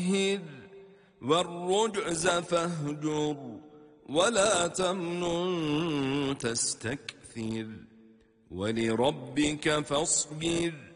فطهر والرجز فاهجر ولا تمنن تستكثر ولربك فاصبر